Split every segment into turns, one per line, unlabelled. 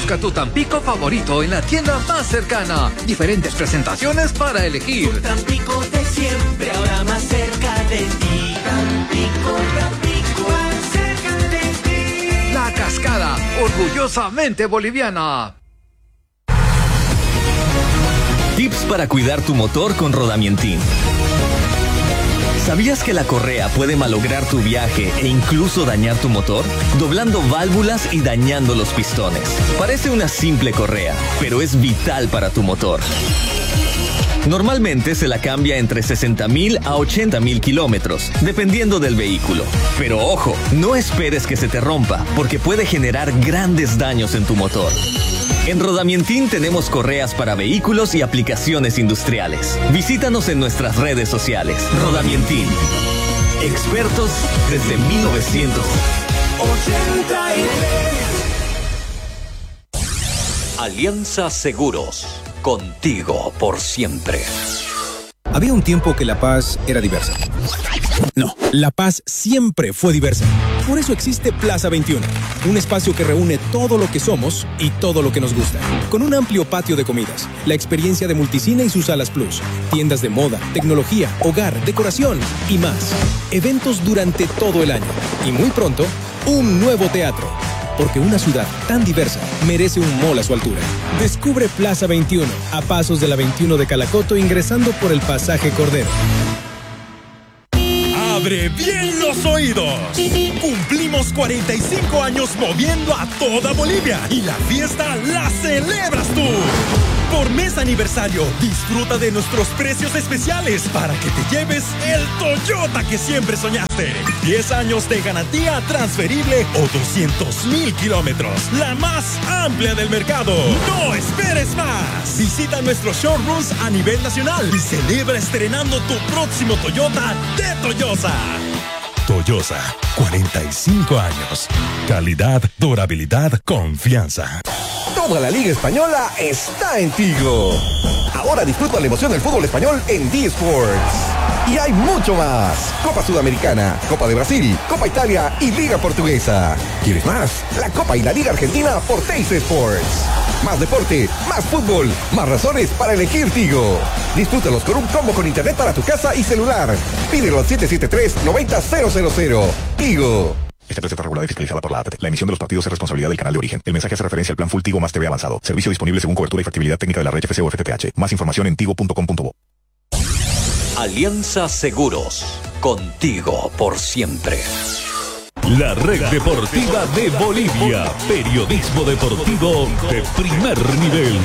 Busca tu Tampico favorito en la tienda más cercana. Diferentes presentaciones para elegir.
Tu Tampico de siempre, ahora más cerca de ti. Tampico, Tampico, más cerca de ti.
La Cascada, orgullosamente boliviana.
Tips para cuidar tu motor con Rodamientin. ¿Sabías que la correa puede malograr tu viaje e incluso dañar tu motor? Doblando válvulas y dañando los pistones. Parece una simple correa, pero es vital para tu motor. Normalmente se la cambia entre 60.000 a 80.000 kilómetros, dependiendo del vehículo. Pero ojo, no esperes que se te rompa, porque puede generar grandes daños en tu motor. En Rodamientin tenemos correas para vehículos y aplicaciones industriales. Visítanos en nuestras redes sociales. Rodamientin. Expertos desde 1983.
Alianza Seguros. Contigo por siempre.
Había un tiempo que La Paz era diversa. No, La Paz siempre fue diversa. Por eso existe Plaza 21, un espacio que reúne todo lo que somos y todo lo que nos gusta. Con un amplio patio de comidas, la experiencia de Multicine y sus salas Plus, tiendas de moda, tecnología, hogar, decoración y más. Eventos durante todo el año. Y muy pronto, un nuevo teatro. Porque una ciudad tan diversa merece un mall a su altura. Descubre Plaza 21, a pasos de la 21 de Calacoto, ingresando por el pasaje Cordero.
¡Abre bien los oídos! Cumplimos 45 años moviendo a toda Bolivia y la fiesta la celebras tú. Por mes aniversario, disfruta de nuestros precios especiales para que te lleves el Toyota que siempre soñaste. 10 años de garantía transferible o 200.000 kilómetros. La más amplia del mercado. ¡No esperes más! Visita nuestros showrooms a nivel nacional y celebra estrenando tu próximo Toyota de Toyosa. Toyosa, 45 años. Calidad, durabilidad, confianza.
Toda la Liga Española está en Tigo. Ahora disfruta la emoción del fútbol español en D-Sports. Y hay mucho más. Copa Sudamericana, Copa de Brasil, Copa Italia y Liga Portuguesa. ¿Quieres más? La Copa y la Liga Argentina por Teis Sports. Más deporte, más fútbol, más razones para elegir Tigo. Disfrútalos con un combo con internet para tu casa y celular. Pídelo al 773-90000. Tigo.
Esta receta regulada y fiscalizada por la APT. La emisión de los partidos es responsabilidad del canal de origen. El mensaje hace referencia al plan Full Tigo más TV avanzado. Servicio disponible según cobertura y factibilidad técnica de la red FC o FTTH. Más información en tigo.com.bo.
Alianza Seguros. Contigo por siempre.
La Red Deportiva de Bolivia. Periodismo deportivo de primer nivel.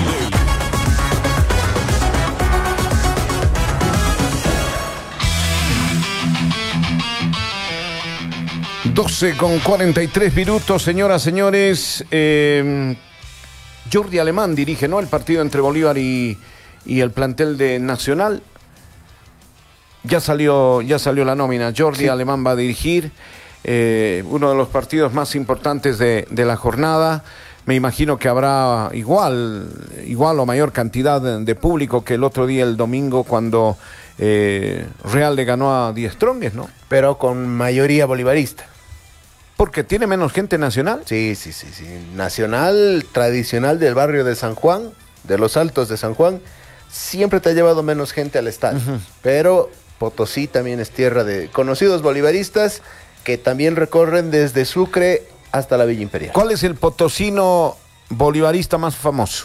12:43, señoras, señores. Jordi Alemán dirige, ¿no?, el partido entre Bolívar y el plantel de Nacional. Ya salió la nómina. Jordi Alemán va a dirigir uno de los partidos más importantes de la jornada. Me imagino que habrá igual o mayor cantidad de público que el otro día, el domingo, cuando Real le ganó a Die Strongest, ¿no?
Pero con mayoría bolivarista.
¿Porque tiene menos gente Nacional?
Sí. Nacional, tradicional del barrio de San Juan, de los Altos de San Juan, siempre te ha llevado menos gente al estadio. Pero Potosí también es tierra de conocidos bolivaristas que también recorren desde Sucre hasta la Villa Imperial.
¿Cuál es el potosino bolivarista más famoso?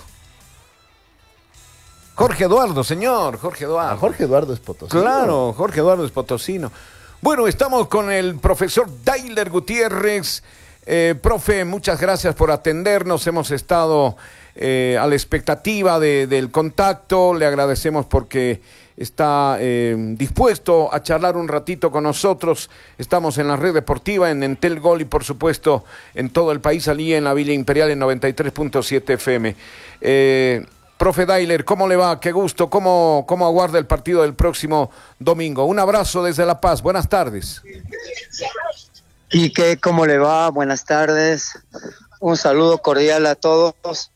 Jorge Eduardo, señor. Jorge Eduardo.
Jorge Eduardo es potosino.
Claro, Jorge Eduardo es potosino. Bueno, estamos con el profesor Dailer Gutiérrez. Profe, muchas gracias por atendernos. Hemos estado a la expectativa del contacto. Le agradecemos porque está dispuesto a charlar un ratito con nosotros. Estamos en la red deportiva, en Entel Gol y por supuesto en todo el país, allí en la Villa Imperial en 93.7 FM. Profe Dailer, ¿cómo le va? Qué gusto. ¿Cómo aguarda el partido del próximo domingo? Un abrazo desde La Paz. Buenas tardes.
Quique, ¿cómo le va? Buenas tardes. Un saludo cordial a todos.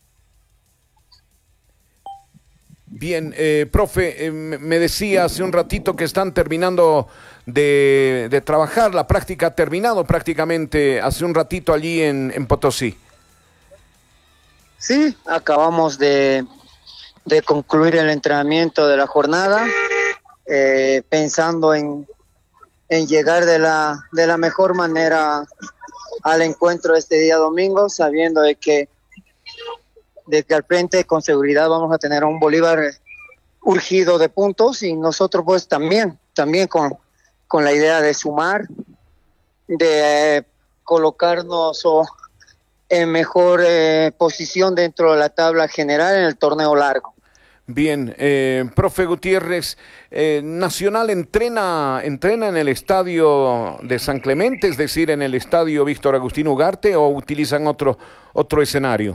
Bien, profe, me decía hace un ratito que están terminando de trabajar. La práctica ha terminado prácticamente hace un ratito allí en Potosí.
Sí, acabamos de concluir el entrenamiento de la jornada, pensando en llegar de la mejor manera al encuentro este día domingo, sabiendo de que al frente con seguridad vamos a tener un Bolívar urgido de puntos, y nosotros pues también con la idea de sumar, de colocarnos en mejor posición dentro de la tabla general en el torneo largo.
Bien, profe Gutiérrez, Nacional entrena en el estadio de San Clemente, es decir, en el estadio Víctor Agustín Ugarte, o utilizan otro escenario.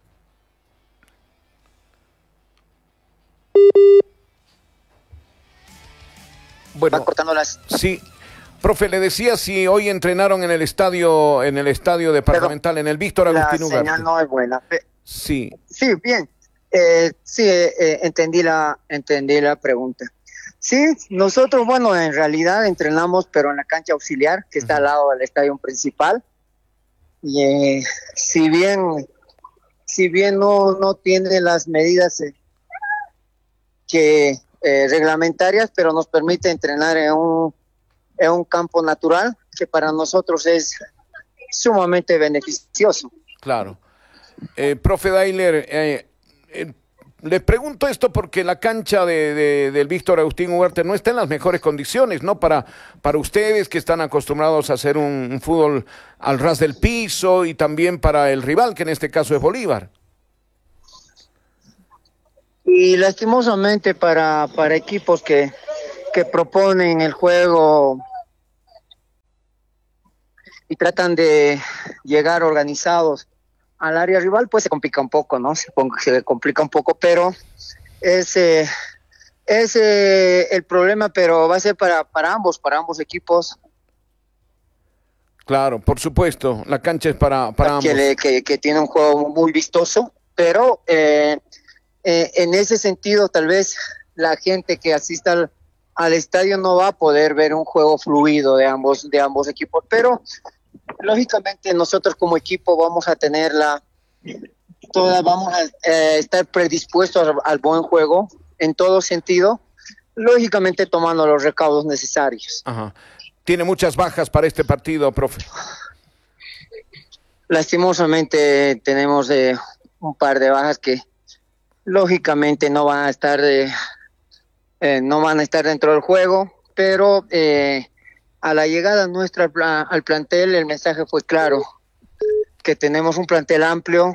Bueno, sí, profe, le decía si hoy entrenaron en el estadio departamental, en el Víctor Agustín Ugarte.
La señal no es buena.
Sí.
Sí, bien. Entendí la pregunta. Sí, nosotros, bueno, en realidad entrenamos, pero en la cancha auxiliar, que está al lado del estadio principal. Y si bien no tiene las medidas reglamentarias, pero nos permite entrenar en un campo natural, que para nosotros es sumamente beneficioso.
Claro. Profe Dailer, le pregunto esto porque la cancha del Víctor Agustín Ugarte no está en las mejores condiciones, ¿no? Para ustedes que están acostumbrados a hacer un fútbol al ras del piso, y también para el rival, que en este caso es Bolívar.
Y lastimosamente para equipos que proponen el juego y tratan de llegar organizados al área rival, pues se complica un poco, ¿no? Se complica un poco, pero ese es el problema, pero va a ser para ambos equipos.
Claro, por supuesto, la cancha es para ambos.
Que tiene un juego muy vistoso, pero en ese sentido tal vez la gente que asista al estadio no va a poder ver un juego fluido de ambos equipos, pero lógicamente nosotros como equipo vamos a tener vamos a estar predispuestos al buen juego en todo sentido, lógicamente tomando los recaudos necesarios.
Ajá. ¿Tiene muchas bajas para este partido, profe?
Lastimosamente tenemos un par de bajas que lógicamente no van a estar dentro del juego, pero a la llegada nuestra al plantel el mensaje fue claro, que tenemos un plantel amplio,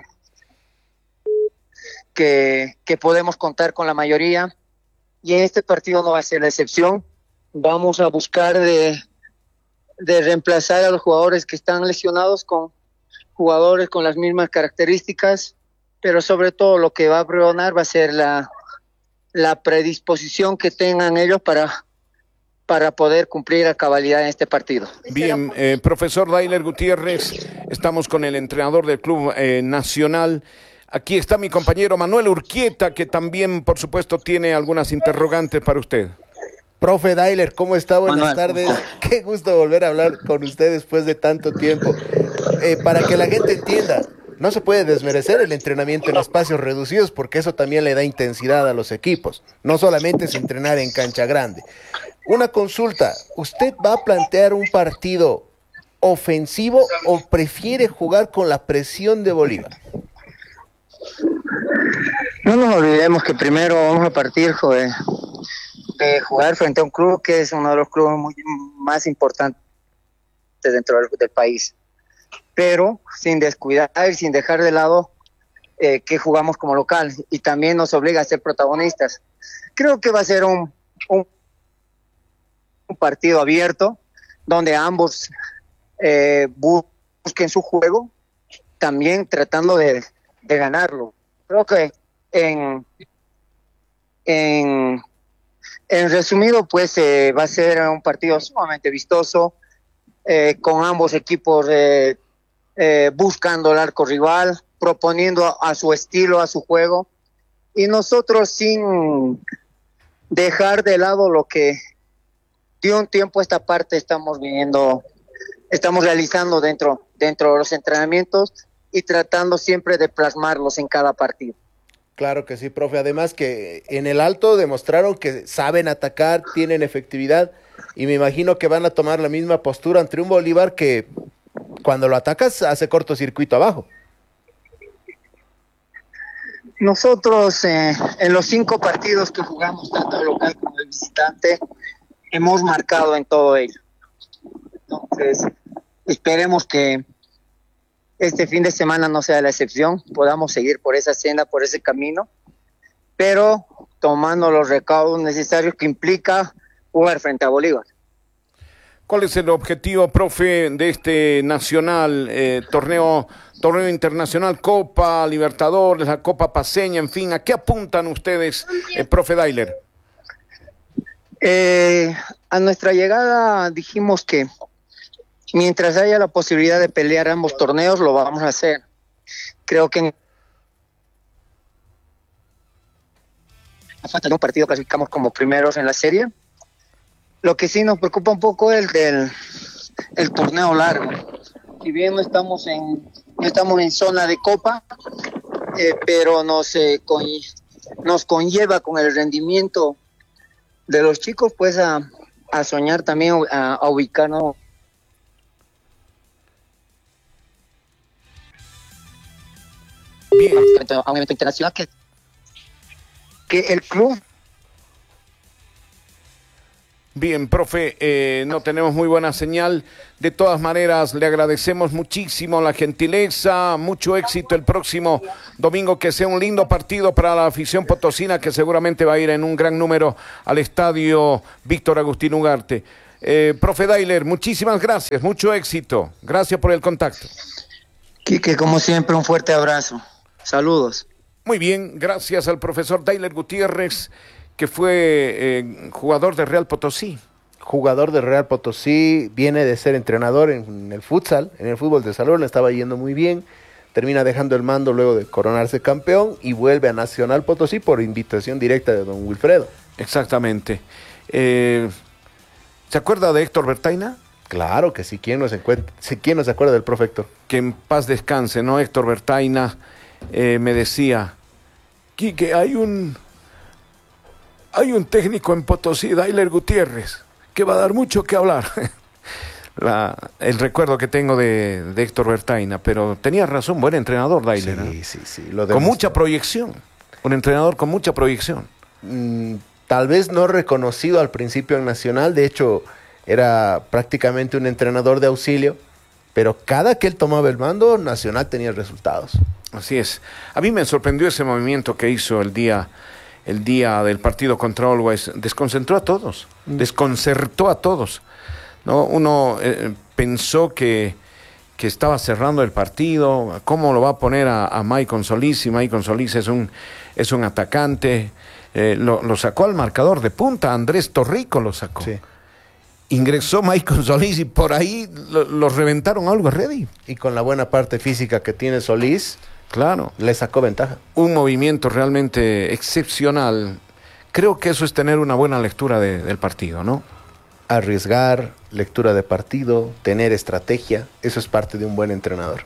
que podemos contar con la mayoría, y en este partido no va a ser la excepción. Vamos a buscar de reemplazar a los jugadores que están lesionados con jugadores con las mismas características, pero sobre todo lo que va a predominar va a ser la predisposición que tengan ellos para poder cumplir a cabalidad en este partido.
Bien, profesor Dailer Gutiérrez, estamos con el entrenador del Club Nacional. Aquí está mi compañero Manuel Urquieta, que también, por supuesto, tiene algunas interrogantes para usted.
Profe Dailer, ¿cómo está? Buenas tardes. Qué gusto volver a hablar con usted después de tanto tiempo. Para que la gente entienda, no se puede desmerecer el entrenamiento en espacios reducidos, porque eso también le da intensidad a los equipos. No solamente es entrenar en cancha grande. Una consulta, ¿usted va a plantear un partido ofensivo o prefiere jugar con la presión de Bolívar?
No nos olvidemos que primero vamos a partir de jugar frente a un club que es uno de los clubes más importantes dentro del país, pero sin descuidar y sin dejar de lado que jugamos como local, y también nos obliga a ser protagonistas. Creo que va a ser un partido abierto, donde ambos busquen su juego, también tratando de ganarlo. Creo que en resumido, pues va a ser un partido sumamente vistoso, con ambos equipos buscando el arco rival, proponiendo a su estilo, a su juego, y nosotros sin dejar de lado lo que de un tiempo a esta parte estamos realizando dentro de los entrenamientos, y tratando siempre de plasmarlos en cada partido.
Claro que sí, profe. Además que en el Alto demostraron que saben atacar, tienen efectividad y me imagino que van a tomar la misma postura ante un Bolívar que cuando lo atacas hace cortocircuito abajo.
Nosotros en los 5 partidos que jugamos, tanto de local como de visitante, hemos marcado en todo ello. Entonces, esperemos que este fin de semana no sea la excepción, podamos seguir por esa senda, por ese camino, pero tomando los recaudos necesarios que implica jugar frente a Bolívar.
¿Cuál es el objetivo, profe, de este nacional, torneo internacional, Copa Libertadores, la Copa Paceña, en fin? ¿A qué apuntan ustedes, profe Dailer?
A nuestra llegada dijimos que mientras haya la posibilidad de pelear ambos torneos, lo vamos a hacer. Creo que a falta de un partido clasificamos como primeros en la serie. Lo que sí nos preocupa un poco es el torneo largo. Si bien no estamos en zona de Copa, pero nos conlleva con el rendimiento de los chicos, pues a soñar también, a ubicarnos.
Bien.
A un evento internacional que el club.
Bien, profe, no tenemos muy buena señal. De todas maneras, le agradecemos muchísimo la gentileza, mucho éxito el próximo domingo, que sea un lindo partido para la afición potosina, que seguramente va a ir en un gran número al estadio Víctor Agustín Ugarte. Profe Dailer, muchísimas gracias, mucho éxito. Gracias por el contacto.
Quique, como siempre, un fuerte abrazo. Saludos.
Muy bien, gracias al profesor Dailer Gutiérrez, que fue jugador de Real Potosí.
Jugador de Real Potosí, viene de ser entrenador en el futsal, en el fútbol de salón, le estaba yendo muy bien, termina dejando el mando luego de coronarse campeón y vuelve a Nacional Potosí por invitación directa de don Wilfredo.
Exactamente. ¿Se acuerda de Héctor Bertaina?
Claro que sí, ¿quién no se acuerda del profe Héctor?
Que en paz descanse, ¿no? Héctor Bertaina me decía, Quique, hay un técnico en Potosí, Dailer Gutiérrez, que va a dar mucho que hablar. El recuerdo que tengo de Héctor Bertaina, pero tenía razón, buen entrenador Dailer.
Sí.
Con mucha proyección, un entrenador con mucha proyección.
Tal vez no reconocido al principio en Nacional, de hecho era prácticamente un entrenador de auxilio, pero cada que él tomaba el mando, Nacional tenía resultados.
Así es. A mí me sorprendió ese movimiento que hizo el día del partido contra Always. Desconcentró a todos, desconcertó a todos, ¿no? Uno pensó que estaba cerrando el partido, cómo lo va a poner a Maicon Solís, y Maicon Solís es un atacante, lo sacó al marcador de punta, Andrés Torrico lo sacó. Sí. Ingresó Maicon Solís y por ahí lo reventaron a Always Ready.
Y con la buena parte física que tiene Solís,
claro,
le sacó ventaja.
Un movimiento realmente excepcional. Creo que eso es tener una buena lectura del partido, ¿no?
Arriesgar, lectura de partido, tener estrategia, eso es parte de un buen entrenador.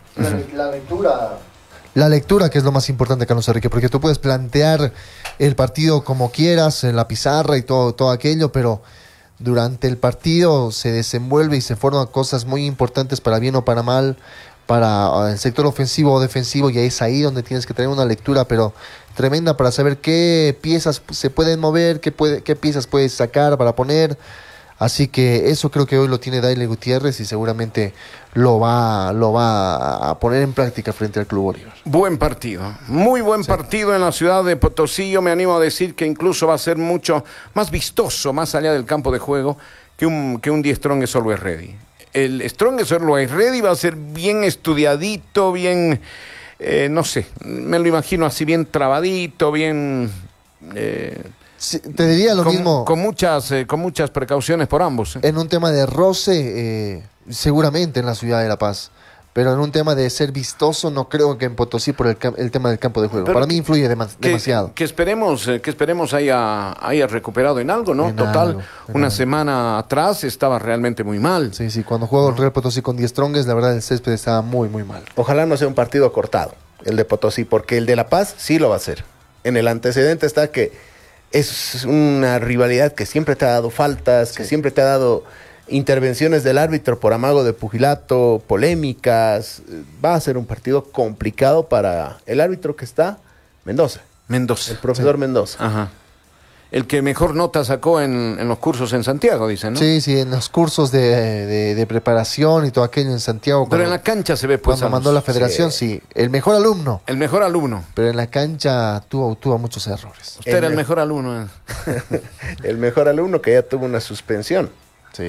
La lectura, que es lo más importante, Carlos Enrique, porque tú puedes plantear el partido como quieras, en la pizarra y todo aquello, pero durante el partido se desenvuelve y se forman cosas muy importantes para bien o para mal, para el sector ofensivo o defensivo, y es ahí donde tienes que tener una lectura pero tremenda para saber qué piezas se pueden mover, qué piezas puedes sacar para poner. Así que eso creo que hoy lo tiene Dailer Gutiérrez y seguramente lo va a poner en práctica frente al Club Bolívar.
Buen partido, muy buen partido en la ciudad de Potosí. Yo me animo a decir que incluso va a ser mucho más vistoso, más allá del campo de juego, que un The Strongest Always Ready. El Strongest Always Ready va a ser bien estudiadito, bien, no sé, me lo imagino así, bien trabadito, bien...
Sí, te diría lo mismo.
Con muchas precauciones por ambos.
En un tema de roce, seguramente en la ciudad de La Paz. Pero en un tema de ser vistoso, no creo que en Potosí por el tema del campo de juego.
Pero
para mí influye demasiado.
Que esperemos haya recuperado en algo, ¿no?
En
Total,
algo.
una semana atrás estaba realmente muy mal.
Sí, cuando jugó el Real Potosí con 10 Strongest, la verdad el césped estaba muy, muy mal.
Ojalá no sea un partido cortado, el de Potosí, porque el de La Paz sí lo va a hacer. En el antecedente está que es una rivalidad que siempre te ha dado faltas, que siempre te ha dado intervenciones del árbitro por amago de pugilato, polémicas. Va a ser un partido complicado para el árbitro que está, Mendoza. El profesor Mendoza.
Ajá. El que mejor nota sacó en los cursos en Santiago, dicen, ¿no?
Sí, en los cursos de preparación y todo aquello en Santiago.
Pero en la cancha se ve pues.
Cuando mandó la federación, sí. El mejor alumno.
El mejor alumno.
Pero en la cancha tuvo muchos errores.
Usted era el mejor alumno.
El mejor alumno que ya tuvo una suspensión.
Sí.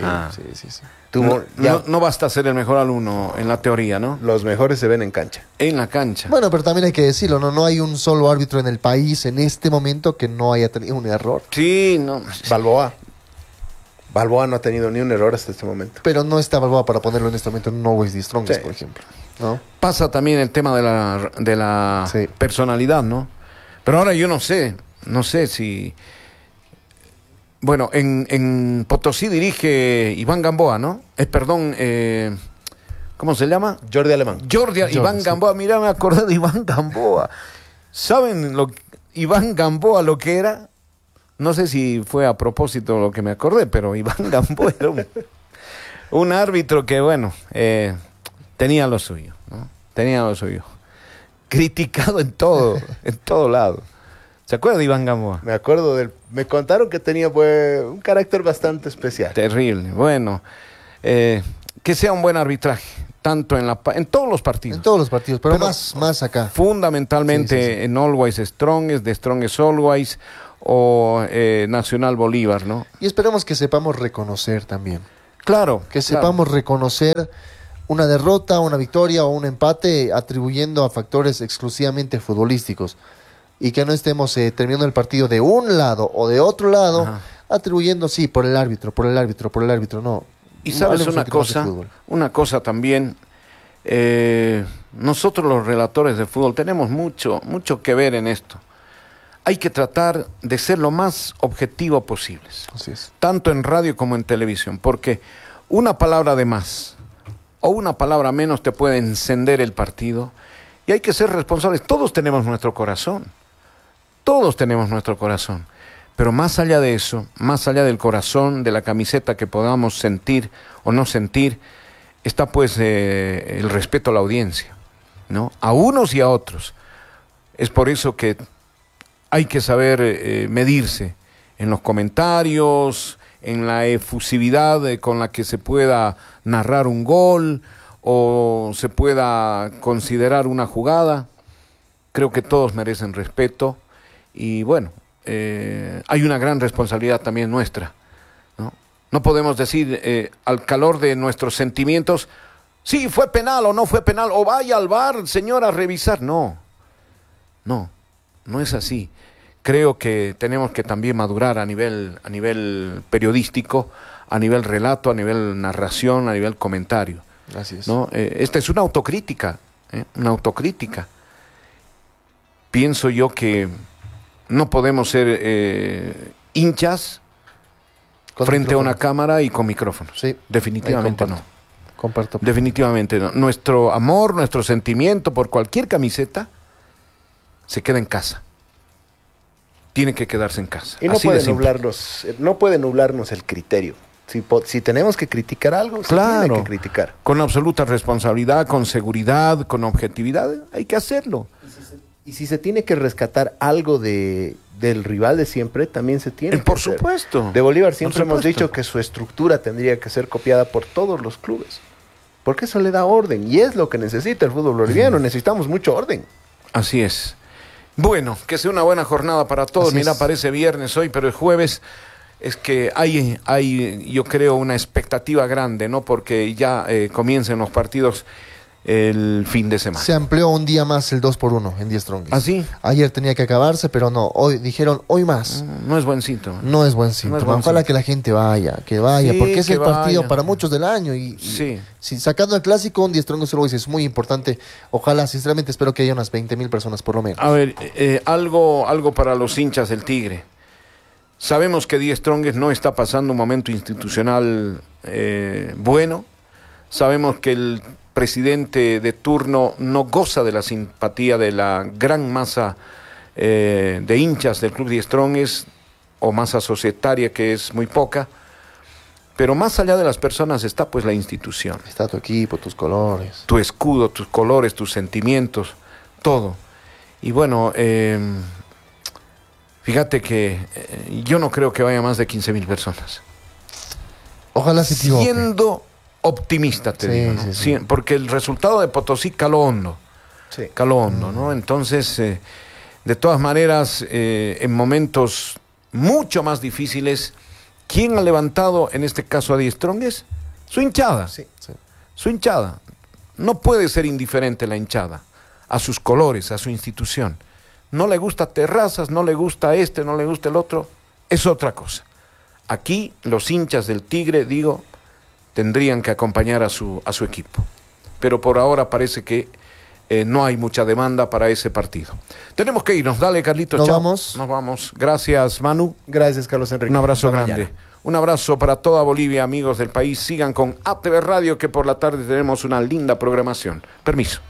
No basta ser el mejor alumno en la teoría, ¿no?
Los mejores se ven en cancha.
En la cancha.
Bueno, pero también hay que decirlo, no hay un solo árbitro en el país en este momento que no haya tenido un error.
Sí, no.
Balboa no ha tenido ni un error hasta este momento.
Pero no está Balboa para ponerlo en este momento en Always the Strongest, por ejemplo. ¿No?
Pasa también el tema de la personalidad, ¿no? Pero ahora yo no sé si... Bueno, en Potosí dirige Iván Gamboa, ¿no? ¿Cómo se llama?
Jordi Alemán.
Iván Gamboa. Mira, me acordé de Iván Gamboa. ¿Saben Iván Gamboa lo que era? No sé si fue a propósito lo que me acordé, pero Iván Gamboa era un árbitro que, bueno, tenía lo suyo, ¿no? Tenía lo suyo. Criticado en todo lado. ¿Se acuerda de Iván Gamboa?
Me acuerdo me contaron que tenía un carácter bastante especial.
Terrible. Bueno, que sea un buen arbitraje, tanto en todos los partidos.
En todos los partidos, pero más acá.
Fundamentalmente en Always Strongest, de Strongest Always o Nacional Bolívar, ¿no?
Y esperemos que sepamos reconocer también.
Claro.
Que sepamos reconocer una derrota, una victoria o un empate atribuyendo a factores exclusivamente futbolísticos. Y que no estemos terminando el partido de un lado o de otro lado, atribuyendo, por el árbitro, no.
Y sabes una cosa también, nosotros los relatores de fútbol tenemos mucho que ver en esto. Hay que tratar de ser lo más objetivo posibles.
Así es.
Tanto en radio como en televisión, porque una palabra de más o una palabra menos te puede encender el partido y hay que ser responsables. Todos tenemos nuestro corazón. Todos tenemos nuestro corazón, pero más allá de eso, más allá del corazón, de la camiseta que podamos sentir o no sentir, está pues el respeto a la audiencia, ¿no? A unos y a otros. Es por eso que hay que saber medirse en los comentarios, en la efusividad con la que se pueda narrar un gol o se pueda considerar una jugada. Creo que todos merecen respeto. Y bueno, hay una gran responsabilidad también nuestra, ¿no? No podemos decir al calor de nuestros sentimientos, sí, fue penal o no fue penal, o vaya al VAR, señor, a revisar. No es así. Creo que tenemos que también madurar a nivel periodístico, a nivel relato, a nivel narración, a nivel comentario.
Así es.
¿No? Esta es una autocrítica. Pienso yo que no podemos ser hinchas frente a una cámara y con micrófonos.
Sí,
definitivamente no.
Comparto.
Definitivamente no. Nuestro amor, nuestro sentimiento por cualquier camiseta se queda en casa. Tiene que quedarse en casa.
Y no puede nublarnos el criterio. Si tenemos que criticar algo, se tiene que criticar.
Con absoluta responsabilidad, con seguridad, con objetividad, hay que hacerlo.
Y si se tiene que rescatar algo del rival de siempre, también se tiene que
Por
hacer.
supuesto.
De Bolívar siempre hemos dicho que su estructura tendría que ser copiada por todos los clubes. Porque eso le da orden. Y es lo que necesita el fútbol boliviano. Necesitamos mucho orden.
Así es. Bueno, que sea una buena jornada para todos. Mira, parece viernes hoy, pero el jueves es que hay yo creo, una expectativa grande, ¿no? Porque ya comiencen los partidos el fin de semana.
Se amplió un día más el 2x1 en 10 Strongest.
¿Ah, sí?
Ayer tenía que acabarse, pero no. Hoy dijeron, hoy más.
No es buen síntoma.
No es buen síntoma.
buen
Ojalá
síntoma.
que la gente vaya,
Sí,
porque es
que
el partido
vaya.
para muchos del año. Y si sacando el clásico, un 10 Strongest Always es muy importante. Ojalá, sinceramente, espero que haya unas 20,000 personas por lo menos.
A ver, algo para los hinchas del Tigre. Sabemos que 10 Strongest no está pasando un momento institucional bueno. Sabemos que el presidente de turno no goza de la simpatía de la gran masa de hinchas del Club 10 Strongest, o masa societaria, que es muy poca. Pero más allá de las personas está pues la institución.
Está tu equipo, tus colores.
Tu escudo, tus colores, tus sentimientos, todo. Y bueno, fíjate que yo no creo que vaya más de 15,000 personas.
Ojalá se equivoque.
Siendo optimista, te digo, ¿no?
sí.
Porque el resultado de Potosí caló hondo. Caló hondo, ¿no? Entonces, de todas maneras, en momentos mucho más difíciles, ¿quién ha levantado en este caso a 10 Strongest? Su hinchada. Su hinchada. No puede ser indiferente la hinchada a sus colores, a su institución. No le gusta Terrazas, no le gusta este, no le gusta el otro, es otra cosa. Aquí los hinchas del Tigre, digo, tendrían que acompañar a su equipo. Pero por ahora parece que no hay mucha demanda para ese partido. Tenemos que irnos. Dale, Carlitos.
Nos
chao.
vamos.
Nos vamos. Gracias, Manu.
Gracias, Carlos Enrique.
Un abrazo
Hasta
grande.
mañana.
Un abrazo para toda Bolivia, amigos del país. Sigan con ATV Radio, que por la tarde tenemos una linda programación. Permiso.